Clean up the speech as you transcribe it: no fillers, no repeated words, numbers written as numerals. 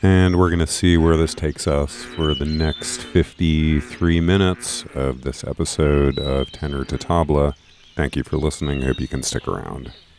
And we're going to see where this takes us for the next 53 minutes of this episode of Tenor to Tabla. Thank you for listening. Hope you can stick around.